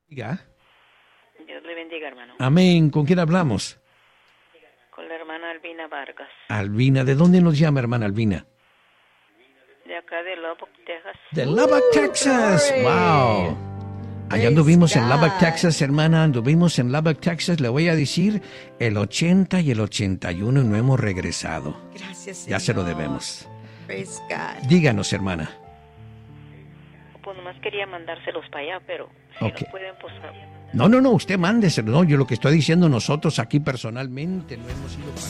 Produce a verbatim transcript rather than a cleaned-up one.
Diga. Dios le bendiga, hermano. Amén. ¿Con quién hablamos? Con la hermana Albina Vargas, Albina. ¿De dónde nos llama, hermana Albina? de acá de Lubbock, Texas. De Lubbock, Texas. glory. Wow. Allá Praise anduvimos en God. Lubbock, Texas, hermana. Anduvimos en Lubbock, Texas. Le voy a decir el ochenta y el ochenta y uno y no hemos regresado. Gracias, Ya se lo Señor. debemos. Praise God. Díganos, hermana. Pues nomás quería mandárselos para allá, pero si Ok. no pueden, pues... No, no, no, usted mándeselo. No, yo lo que estoy diciendo nosotros aquí personalmente no hemos ido para